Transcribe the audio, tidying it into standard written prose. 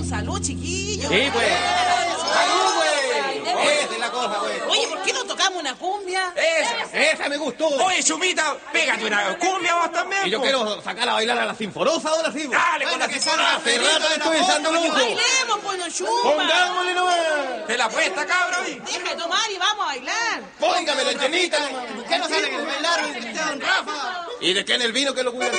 salud, chiquillos. Sí, pues. ¡Salud, güey! Esa es la cosa, güey. Oye, ¿por qué no tocamos una cumbia? Esa me gustó. Oye, Chumita, pégate una cumbia vos también. Y yo quiero sacar a bailar a la sinforosa ahora sí. Dale, con la sinforosa. Hace rato estoy echando lujo. Bailemos, pues, don Chuma. Pongámosle nomás. Te la apuesta, cabrón. Deja de tomar y vamos a bailar. Póngame la llenita. ¿Por qué no salen a bailar, Cristian, Rafa? ¿Y de qué en el vino que lo cuidan?